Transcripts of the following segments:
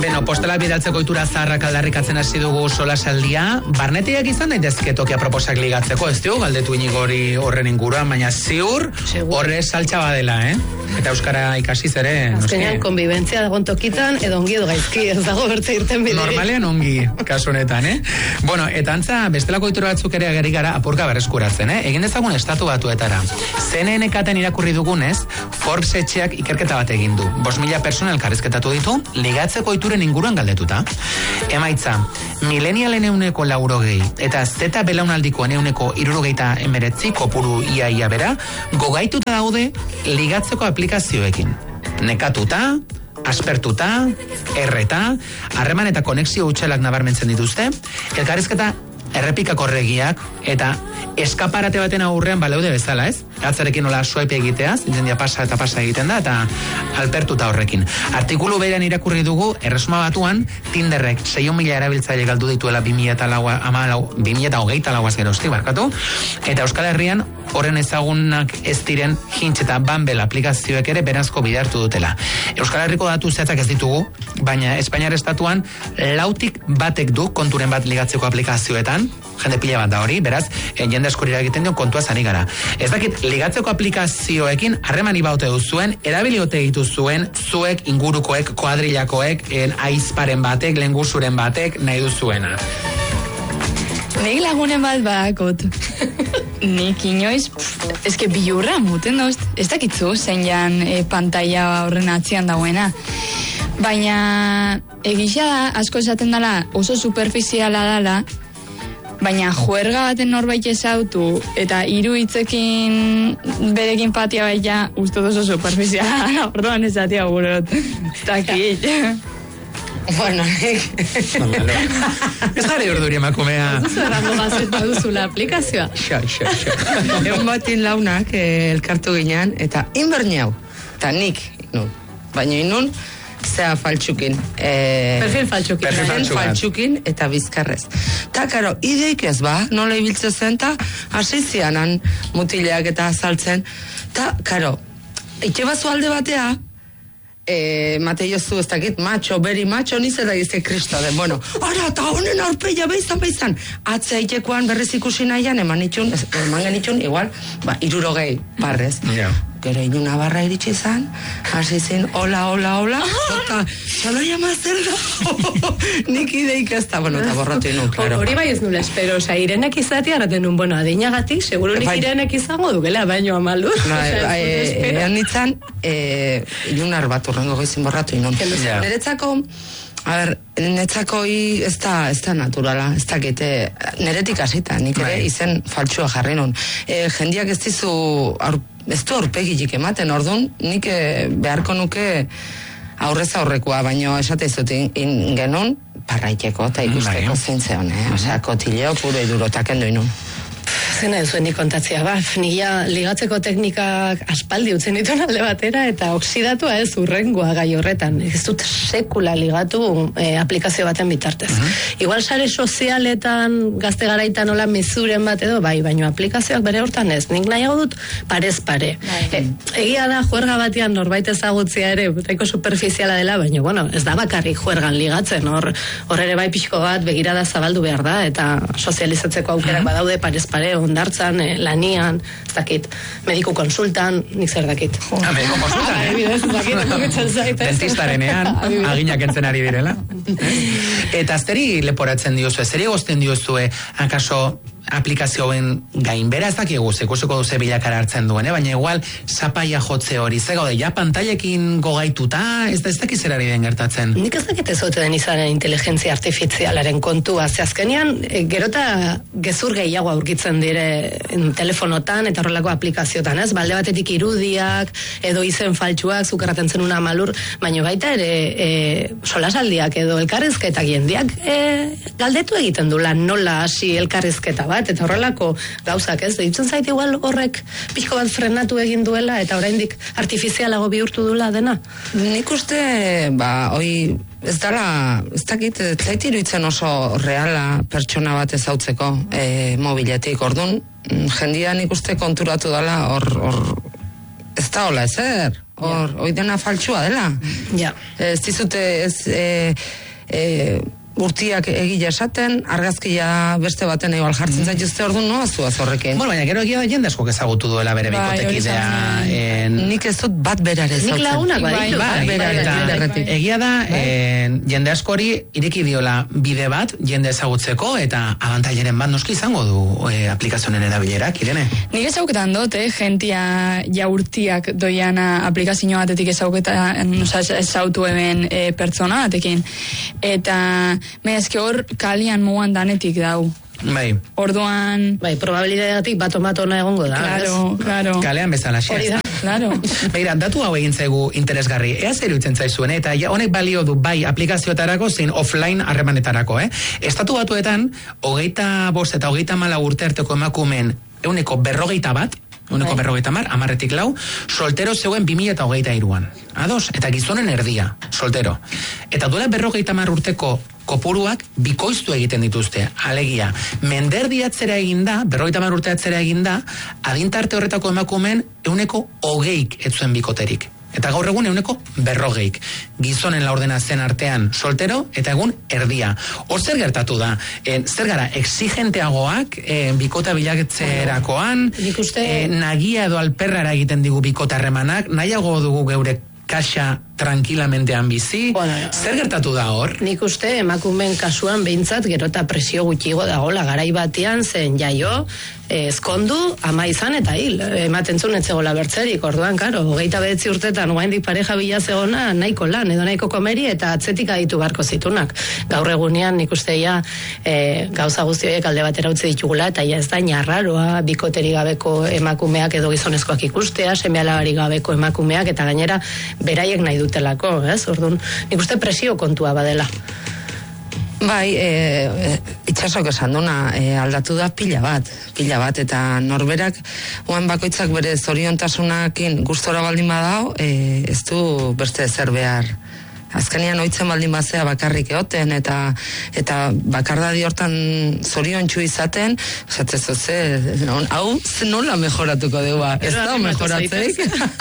Beno, postalak bidaltzeko ohitura zaharrak aldarrikatzen hasi dugu solasaldia. Barnetiak izan daitezke tokia proposak ligatzeko, ez dugu galdetu inigori horren inguruan, baina ziur horre saltxa badela, Eta euskara ikasiz ere. Azkenean, konbibentzia dagoen tokitan, edo ongi edo gaizki, ez dago bertze irten bideri. Normalean ongi, kasu honetan, Bueno, eta antza, bestelako ohitura batzuk ere ageri gara apurka berreskuratzen, Egin dezagun estatu batuetara. CNN-ekaten irakurri dugunez, Forbes etxeak ikerketa bat egin du. 5.000 persona elkarrizketatu ditu, ligatzeko ohituren inguruan galdetuta. Emaitza, milenialen 80% eta Z belaunaldikoen 79% kopuru ia bera, gogaituta daude ligatzeko aplikazioekin. Nekatuta, aspertuta, erreta, harreman eta konexio hutsalak nabarmentzen dituzte, elkarrizketa errepikakorregiak eta eskaparate baten aurrean baleude bezala, ez? Atzarekin nola swipe egiteaz, jendia pasa eta pasa egiten da, eta alpertuta horrekin. Artikulu berean irakurri dugu, Erresuma Batuan, Tinderrek 6.000 erabiltzaile galdu dituela 2024 geroztik, barkatu, eta Euskal Herrian horren ezagunak ez diren Hinge eta Bumble aplikazioek ere beranzko bidartu dutela. Euskal Herriko datu zehatzak ez ditugu, baina Espainiar estatuan 1/2 du konturen bat ligatzeko aplikazioetan, jende pila bat da hori, beraz, jende askorira egiten dion kontua zari gara. Ez dakit, ligatzeko aplikazioekin harremani baute duzuen, erabiliote dituzuen, zuek, ingurukoek, kuadrilakoek, aizparen batek, lengusuren batek, nahi duzuena. Nik lagunen bat bakot. Nik inoiz, eske bilurra muten dauz, ez dakitzu zein jan pantalla horren atzian dagoena. Baina egisa da, asko esaten dela, oso superficiala dela, baina juerga baten norbait ezautu eta 3 hitzekin berekin patia baita uste oso superficiala, orduan esatia gurot. Ez dakit. Bueno, ez gari urduri emakumea. Zuzu errango gazeta duzula aplikazioa. Xa. Egon batin launak elkartu ginean, eta inberniau, eta nik, baina inun, zea faltsukin. Perfil faltsukin eta bizkarrez. Ta, karo, ideik ez ba, nola ibiltze zen, ta, hasi zianan mutileak eta azaltzen. Ta, karo, ike bazu alde batea, mate jozu, ez dakit, beri macho, niz eta gizte kristo den, bueno, ara, eta honen aurpeia beizan, atzea itekoan berrez ikusi nahian, eman genitxun, igual, 60 parrez. Gero inun nabarra iritsi izan, hasi zin, hola, eta txaloia mazel da, nik ideik ez da, bueno, eta borratu inun, klaro. Hori bai ez nula espero, irenek izati arraten nun, bueno, adinagatik, seguro nik irenek izango dukela, baino amaldu. Ean nintzen, ilunar bat urrengo goizin borratu inun. Neretzako, netzako ez da naturala, ez dakite, neretik hasita, nik ere izen faltsua jarri nun. Jendiak ez dizu, ez du aurpegilik ematen, orduan, nik beharko nuke aurrez aurrekoa, baina esate izutin genuen, parraiteko eta ikusteko zintzeon, osea, kotileo puro iduro, takendu inun. Zena duzuen nik kontatzea, nila ligatzeko teknikak aspaldi utzen dituen alde batera eta oksidatua ez urrengoa gai horretan. Ez dut sekula ligatu aplikazio baten bitartez. Igual sare sozialetan, gazte garaitan hola mezuren bat edo, baina aplikazioak bere hortan ez. Nik nahiago dut parez pare. Egia da, juerga batean norbait ezagutzia ere, taiko superficiala dela, baina, bueno, ez da bakarrik juergan ligatzen, hor ere bai pixko bat begirada zabaldu behar da, eta sozializatzeko aukerak badaude parez pare, ondartzan, lanian, ez dakit, mediku konsultan, nik zer dakit. Mediku konsultan, dentistarenean, aginak entzen ari direla. Eta zeri leporatzen diozue, zeri egozten diozue, akaso aplikazioen gainbera ez dakigu, zekuseko duze bilakara hartzen duen, baina igual zapaia jotze hori, ze gaude, ja pantailekin gogaituta, ez dakiz erari den gertatzen. Nik ez dakit ez ote den izanen inteligentzia artifizialaren kontua, ze azkenean, gerota gezur gehiago aurkitzen dire telefonotan eta horrelako aplikaziotan, ez? Balde batetik irudiak, edo izen faltsuak, zukerraten zen una malur, baina baita ere solasaldiak edo elkarrizketak jendiak galdetu egiten du lan nola hasi elkarrizketa bat, eta horrelako gauzak, ez? Ditzen zait igual horrek pixko bat frenatu egin duela eta oraindik artifizialago bihurtu duela dena. Nik uste, hoi ez dala, ez dakit, zait iruditzen oso reala pertsona bat ezautzeko mobiletik, orduan jendia nik uste konturatu dala hor ez da hola ezer. hoi dena faltsua dela. Ja. Ez dizute urtiak egile esaten, argazkia beste baten igual jartzen zaituzte orduan, no? Azuaz horrekin. Bueno, baina gero egia da jende askok ezagutu duela bere bikotekidea. Nik ez dut bat berare Nik lagunak egia da, jende askori ireki diola bide bat, jende ezagutzeko, eta abantaileren bat noski izango du aplikazionen erabilerak, Irene? Nik ezaguketan dut, jentia jaurtiak doiana aplikazio batetik ezautu hemen pertsona batekin. Eta eske hor kalian muan danetik dau. Bai. Orduan... Bai, probabilidadeatik bat-ona egongo da. Claro. Kalean bezala, Hori da. Claro. Begira, datu hau egin zaigu interesgarri. Ea zer iruditzen zaizuen, eta honek balio du bai aplikazioetarako zein offline harremanetarako, Estatu Batuetan, 25 eta 34 urte arteko emakumeen 141, 150, 10 soltero zeuen 2023an. Ados, eta gizonen erdia, soltero. Eta duela 50 urteko kopuruak bikoiztu egiten dituzte. Alegia, menderdiatzera eginda, 50 urte atzera eginda, adintarte horretako emakumeen 120 ez zuen bikoterik. Eta gaur egun 140. Gizonen laurdena zen artean soltero, eta egun erdia. Hor zer gertatu da? Zer gara, exigenteagoak, bikota bilaketzerakoan, nagia edo alperrara egiten digu bikota harremanak, nahiago dugu geure kaxa tranquilamentean bizi. Zer gertatu da hor? Nik uste emakumeen kasuan behintzat gero eta presio gutxigo dagoela garai batean zen jaio, ezkondu, ama izan eta hil. Ematen zuen etzegola bertzerik, orduan, karo, 29 urtetan oraindik pareja bila zegona nahiko lan, edo nahiko komeri eta atzetik aditu beharko zitunak. Gaur egunean nik uste gauza guzti horiek alde batera utzi ditugula, eta ez da inarraroa bikoteri gabeko emakumeak edo gizonezkoak ikustea, seme-alabari gabeko emakumeak, eta gainera beraiek nahi dutelako, Orduan, nik uste presio kontua badela. Bai, itxasok esan duna, aldatu da pila bat, eta norberak, oan bakoitzak bere zoriontasunakin gustora baldin badao, ez du beste zer behar. Azkenean oitzen baldin bazea bakarrik egoten, eta bakardadi hortan zoriontsu izaten, esatzezo hau nola mejoratuko dugu, ez da mejoratzeik.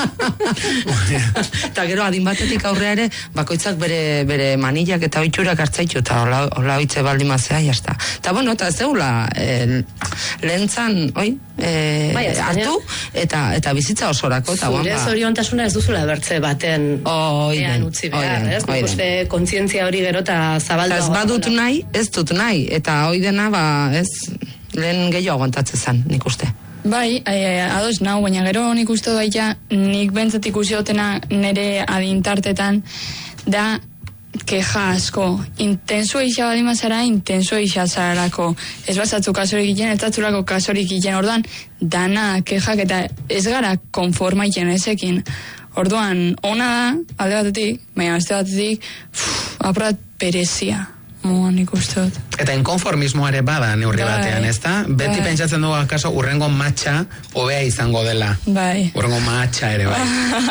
Eta gero adin batetik aurrea ere, bakoitzak bere manilak eta oitxurak hartzaitu, eta hola oitze baldin bazea, jazta. Eta bueno, eta ez deula, lehentzan, hartu, eta bizitza osorako. Zure zoriontasuna ez duzula bertze baten ean utzi behar, nik uste kontzientzia hori gero eta zabaldu. Ez badut nahi, ez dut nahi, eta hoi dena, lehen gehiago aguantatzen zen, nik uste. Bai, ados nau, baina gero nik uste doaita, nik bentzat ikusi dutena nire adintartetan, da keja asko. Intensua isa bali mazara, intensua isa zarako. Ez bazatzu kasorik egiten, ez batzulako kasorik egiten, orduan, dana kejak eta ez gara konforma egiten ezekin. Orduan, ona da, alde batetik, baina beste batetik, apurat perezia. Nik uste dut. Eta inkonformismoa ere bada neurri batean, ez da? Beti pentsatzen dugu akaso urrengo matxa hobea izango dela. Bai. Urrengo matxa ere, bai.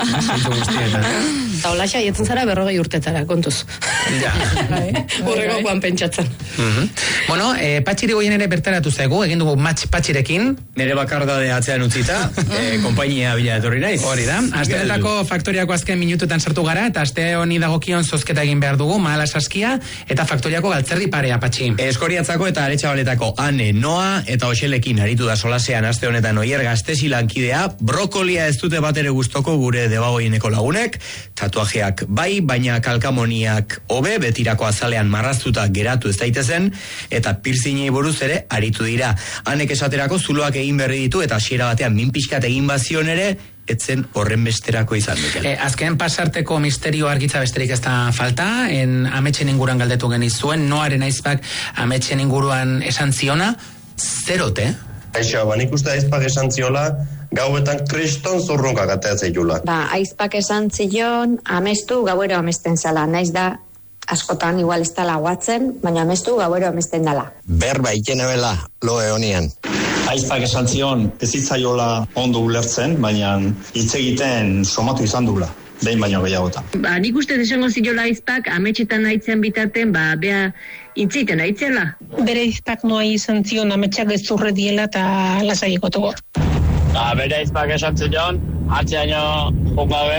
Eta hola jaietzen zara 40 urtetara, kontuz. Ja. Urrengokoan pentsatzen. Bueno, Patxiri goien ere bertaratu zaigu, egin dugu matx Patxirekin. Nire bakardade atzean utzita, konpainia bila etorri naiz. Hori da. Asteetako faktoriako azken minututan sartu gara, eta aste honi dagokion zozketa egin behar dugu, Mahala Saskia, eta faktoriako galtzerdi parea, Patxi. Eskoriatzako eta Aretxabaletako Ane, Noa eta Oxelekin aritu da solasean aste honetan Oier Gaztesi lankidea, brokolia ez dute batere gustoko gure debagoieneko lagunek, tatuajeak bai, baina kalkamoniak hobe, betirako azalean marraztuta geratu ez daitezen, eta piercingei buruz ere aritu dira. Anek esaterako zuloak egin berri ditu, eta hasiera batean minpixkat egin bazion ere, etzen horren besterako izan Mikel. Azken pasarteko misterio argitza besterik ez da falta, ametxen inguruan galdetu genizuen, Noaren aizpak ametxen inguruan esan ziona, zerote? Aixo, nik uste aizpak esan ziola, gauetan kriston zurrunkak ateatzei jula. Aizpak esan zion, amestu gauero amesten zala, naiz da askotan igual ez dala guatzen, baina amestu gauero amesten dala. Berba ikenebela, loe honian. Aizpak esan zion, ez hitzaiola ondo ulertzen, baina hitz egiten somatu izan dula, behin baino gehiagotan. Nik uste desango ziola aizpak, ametxetan aitzen bitarten, bea itzeiten aitzela. Bere aizpak noa izan zion, ametxak ez zurre diela eta lasai ekotuko. Bere aizpak esan zion, atzeaino jokabe,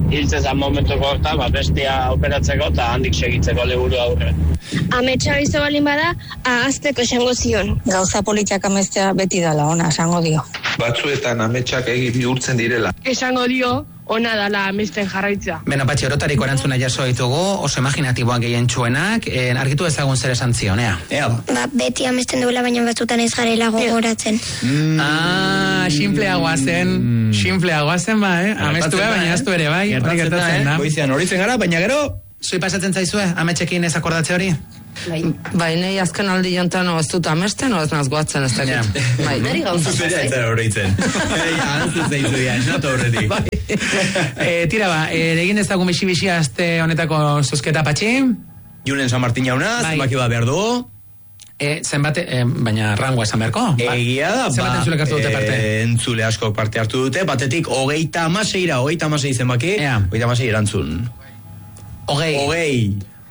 hiltzezan momentuko horta, bestia operatzeko eta handik segitzeko liburu aurre. Ametsa bizo balin bada, ahazteko esango zion. Gauza politiak amestea beti dala, ona, esango dio. Batzuetan ametsak bihurtzen direla. Esango dio, ona dala amesten jarraitzea. Beno, Patxi, orotariko erantzuna jaso ditugu, oso imaginatiboak gehien txuenak, argitu ezagun zer esan zion, ea? Beti amesten duela, baina batzutan ez garela gogoratzen. Simpleagoa zen, ba, amestu baina aztu ere, bai? Gertatzen da, goizean horitzen gara, baina gero... Zui pasatzen zaizue, ametxekin ez akordatze hori? Bai, nahi azken aldi jontan ez dut amesten, ez naz goatzen ez dakit. Bai, nari gauza zuzera ez dara horreitzen. Antzu zeizu ya, esnatu horretik. Tira ba, egin ezagun bixi azte honetako zuzketa, Patxi? Julen San Martin jauna, zenbaki bat behar du. Zenbate, baina rangoa esan beharko? Egia da, zenbat entzulek hartu dute parte? Entzule asko parte hartu dute, batetik 36 zenbaki, 36 erantzun. Ogei.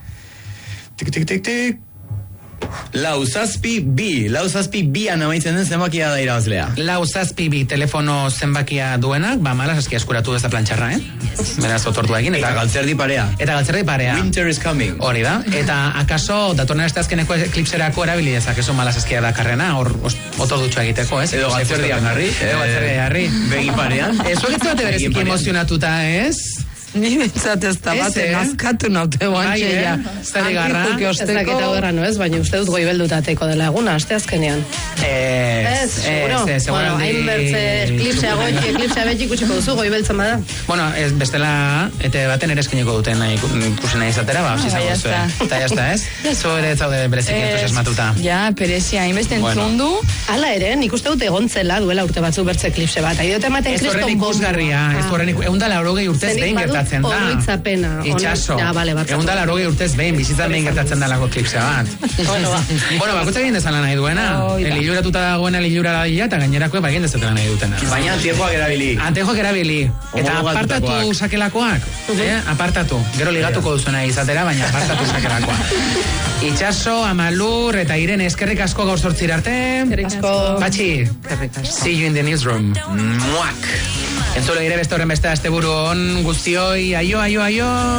Tik. Lauzazpi bian amaitzen den zenbakia da irabazlea. Lauzazpi bi telefono zenbakia duenak, ba malas eskia eskuratu ez da plantxarra, Beraz otortu egin. Eta galtzerdi parea. Winter is coming. Hori da. Eta akaso datorren este azkeneko eklipserako erabili dezakezu malas eskia dakarrena, hor otordutxo egiteko, ez? Edo galtzerdian garri. Begi parean. Zuegitu bate bereziki emozionatuta, ez? Ni bentsat ez da bat, nazkatu naute guantxeia. Zari garra. Ez dakit hau garra, ez? Baina uste dut goibeldutateko dela eguna, aste azkenean. Seguro. Bueno, hain bertze eklipsea betxik utziko duzu, goibeltzen bada. Bueno, bestela, eta baten ere eskeneko duten ikusi nahi izatera, ba, hausi zago zuen. Eta jazta, ez? Zu ere ez zaude berezik entusiasmatuta. Ja, perezia, hainbeste entzundu. Hala ere, nik uste dut egontzela duela urte batzu bertze eklipse bat. Aidot ematen kriston ikusgarria, ez horren eundala horogei urtez behin gertatzen da. Oroitzapena. Itxaso. Eundala horogei urtez behin, bizitzan behin gertatzen da lako eklipse bat. Bueno, bakutza egin dezala nahi duena. Eliluratuta dagoena elilura dadila, eta gainerako egin dezatela nahi dutena. Baina antejoak erabili. Eta apartatu sakelakoak. Apartatu. Gero ligatuko duzuna izatera, baina apartatu sakelakoak. Itxaso, Amalur, eta Irene, eskerrik asko gaur zortzira arte. Eskerrik asko. Patxi, see you in the newsroom. Muak. Entzule gire beste horren beste asteburu on guztioi, aio.